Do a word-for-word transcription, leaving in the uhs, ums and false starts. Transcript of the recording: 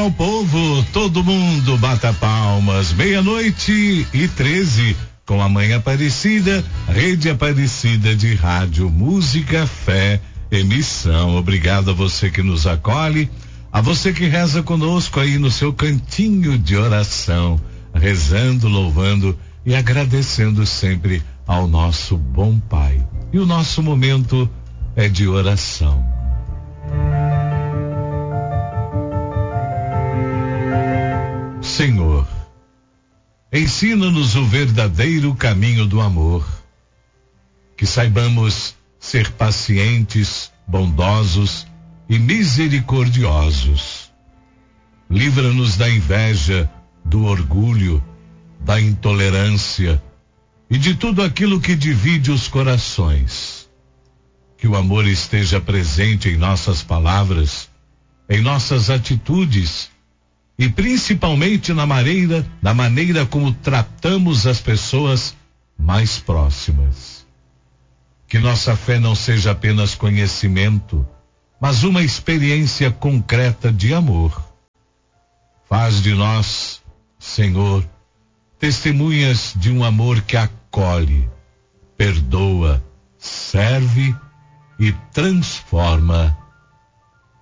meu povo, todo mundo bata palmas, meia-noite e treze, com a Mãe Aparecida, Rede Aparecida de Rádio, Música, Fé, Emissão. Obrigado a você que nos acolhe, a você que reza conosco aí no seu cantinho de oração, rezando, louvando e agradecendo sempre ao nosso bom Pai. E o nosso momento é de oração. Senhor, ensina-nos o verdadeiro caminho do amor, que saibamos ser pacientes, bondosos e misericordiosos. Livra-nos da inveja, do orgulho, da intolerância e de tudo aquilo que divide os corações. Que o amor esteja presente em nossas palavras, em nossas atitudes e principalmente na maneira, na maneira como tratamos as pessoas mais próximas. Que nossa fé não seja apenas conhecimento, mas uma experiência concreta de amor. Faz de nós, Senhor, testemunhas de um amor que acolhe, perdoa, serve e transforma.